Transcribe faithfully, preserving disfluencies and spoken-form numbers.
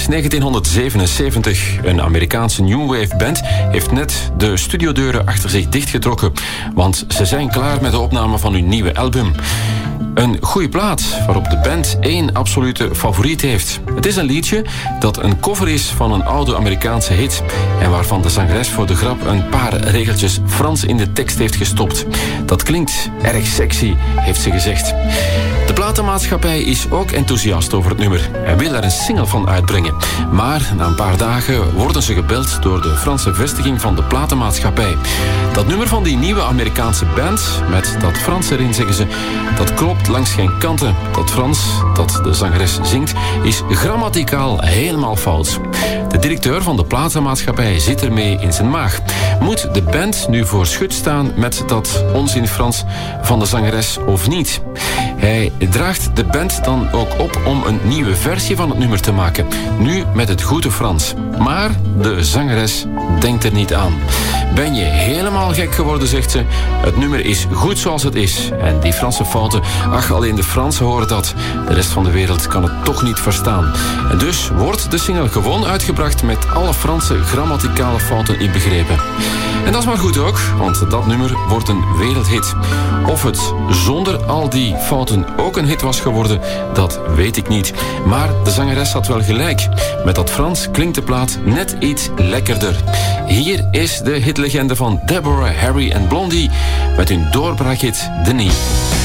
negentienhonderdzevenenzeventig. Een Amerikaanse new wave band heeft net de studiodeuren achter zich dichtgetrokken. Want ze zijn klaar met de opname van hun nieuwe album. Een goede plaat waarop de band één absolute favoriet heeft. Het is een liedje dat een cover is van een oude Amerikaanse hit en waarvan de zangeres voor de grap een paar regeltjes Frans in de tekst heeft gestopt. Dat klinkt erg sexy, heeft ze gezegd. De platenmaatschappij is ook enthousiast over het nummer en wil er een single van uitbrengen. Maar na een paar dagen worden ze gebeld door de Franse vestiging van de platenmaatschappij. Dat nummer van die nieuwe Amerikaanse band, met dat Frans erin, zeggen ze, dat klopt langs geen kanten. Dat Frans, dat de zangeres zingt, is grammaticaal helemaal fout. De directeur van de platenmaatschappij zit ermee in zijn maag. Moet de band nu voor schut staan met dat onzin Frans van de zangeres of niet? Hij draagt de band dan ook op om een nieuwe versie van het nummer te maken. Nu met het goede Frans. Maar de zangeres denkt er niet aan. Ben je helemaal gek geworden, zegt ze. Het nummer is goed zoals het is. En die Franse fouten, ach, alleen de Fransen horen dat. De rest van de wereld kan het toch niet verstaan. En dus wordt de single gewoon uitgebracht met alle Franse grammaticale fouten inbegrepen. En dat is maar goed ook, want dat nummer wordt een wereldhit. Of het zonder al die fouten ook een hit was geworden, dat weet ik niet. Maar de zangeres had wel gelijk. Met dat Frans klinkt de plaat net iets lekkerder. Hier is de hitlegende van Deborah, Harry en Blondie met hun doorbraakhit Denis.